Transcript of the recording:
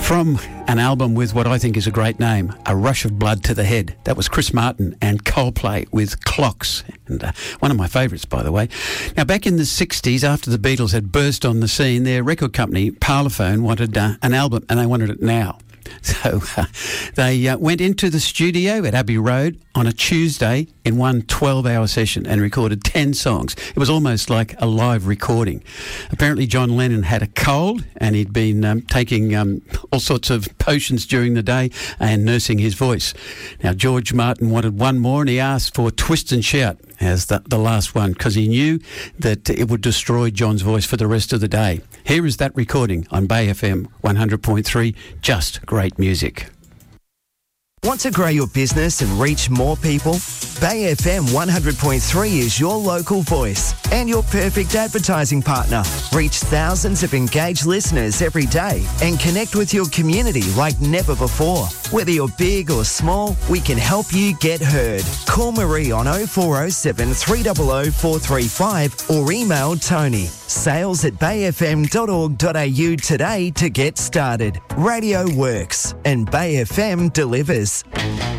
From an album with what I think is a great name, A Rush of Blood to the Head. That was Chris Martin and Coldplay with Clocks, and one of my favourites, by the way. Now, back in the 60s, after the Beatles had burst on the scene, their record company, Parlophone, wanted an album, and they wanted it now. So they went into the studio at Abbey Road on a Tuesday in one 12-hour session and recorded 10 songs. It was almost like a live recording. Apparently John Lennon had a cold and he'd been taking all sorts of potions during the day and nursing his voice. Now George Martin wanted one more and he asked for Twist and Shout as the last one because he knew that it would destroy John's voice for the rest of the day. Here is that recording on Bay FM 100.3, just great music. Want to grow your business and reach more people? Bay FM 100.3 is your local voice and your perfect advertising partner. Reach thousands of engaged listeners every day and connect with your community like never before. Whether you're big or small, we can help you get heard. Call Marie on 0407 300 435 or email Tony. sales@bayfm.org.au today to get started. Radio works and Bay FM delivers.